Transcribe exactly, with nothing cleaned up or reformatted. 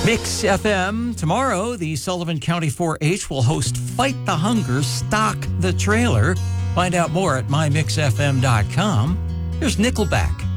Mix F M. Tomorrow, the Sullivan County four H will host Fight the Hunger, Stock the Trailer. Find out more at my mix f m dot com. Here's Nickelback.